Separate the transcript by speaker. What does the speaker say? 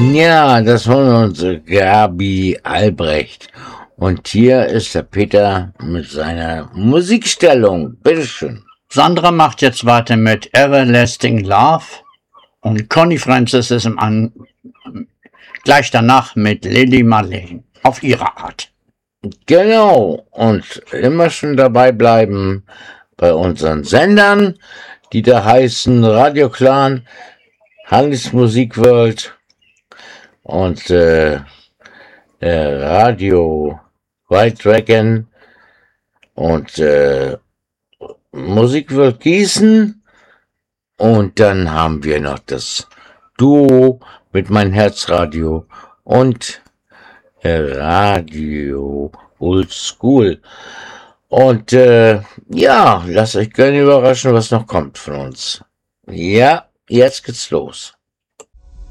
Speaker 1: Ja, das war unsere Gabi Albrecht. Und hier ist der Peter mit seiner Musikstellung. Bitteschön.
Speaker 2: Sandra macht jetzt weiter mit Everlasting Love und Connie Francis ist gleich danach mit Lily Marlene auf ihre Art.
Speaker 1: Genau, und immer schon dabei bleiben bei unseren Sendern, die da heißen Radio Clan, Hannes Musikworld und Radio White Dragon und Musikworld Gießen. Und dann haben wir noch das Duo mit Mein Herzradio und Radio Old School. Und ja, lasst euch gerne überraschen, was noch kommt von uns. Ja, jetzt geht's los.